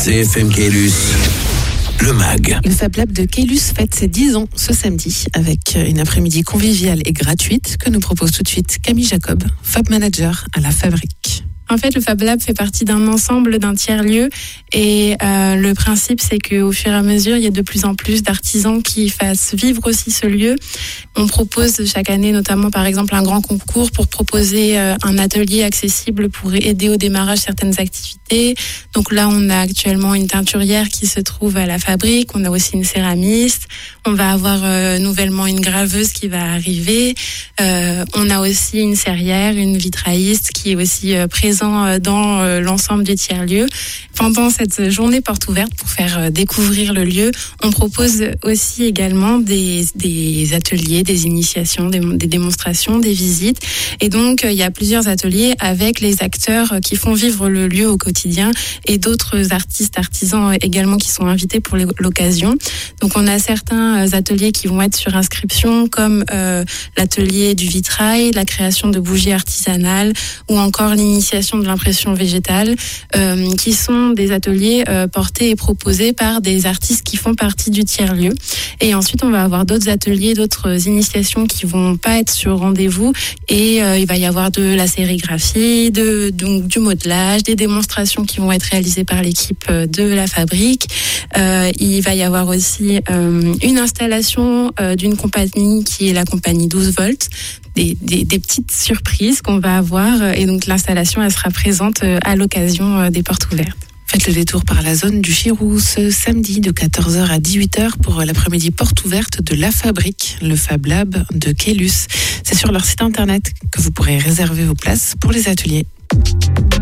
CFM Caylus, le MAG. Le Fab Lab de Caylus fête ses 10 ans ce samedi avec une après-midi conviviale et gratuite que nous propose tout de suite Camille Jacob, Fab Manager à la Fabrique. En fait, le Fab Lab fait partie d'un ensemble, d'un tiers-lieu. Et le principe, c'est qu'au fur et à mesure, il y a de plus en plus d'artisans qui fassent vivre aussi ce lieu. On propose chaque année, notamment, par exemple, un grand concours pour proposer un atelier accessible pour aider au démarrage certaines activités. Donc là, on a actuellement une teinturière qui se trouve à la Fabrique. On a aussi une céramiste. On va avoir nouvellement une graveuse qui va arriver. On a aussi une serrière, une vitrailliste qui est aussi présent dans l'ensemble du tiers-lieu. Pendant cette journée porte ouverte pour faire découvrir le lieu, on propose aussi également des ateliers, des initiations, des démonstrations, des visites. Et donc, il y a plusieurs ateliers avec les acteurs qui font vivre le lieu au quotidien et d'autres artistes, artisans également qui sont invités pour l'occasion. Donc, on a certains ateliers qui vont être sur inscription comme l'atelier du vitrail, la création de bougies artisanales ou encore l'initiation de l'impression végétale, qui sont des ateliers portés et proposés par des artistes qui font partie du tiers-lieu. Et ensuite, on va avoir d'autres ateliers, d'autres initiations qui vont pas être sur rendez-vous. Et il va y avoir de la sérigraphie, donc du modelage, des démonstrations qui vont être réalisées par l'équipe de la Fabrique. Il va y avoir aussi une installation d'une compagnie qui est la compagnie 12 volts. Des petites surprises qu'on va avoir et donc l'installation elle sera présente à l'occasion des portes ouvertes. Faites le détour par la zone du Chirou ce samedi de 14h à 18h pour l'après-midi porte ouverte de la Fabrique, le Fab Lab de Caylus. C'est sur leur site internet que vous pourrez réserver vos places pour les ateliers.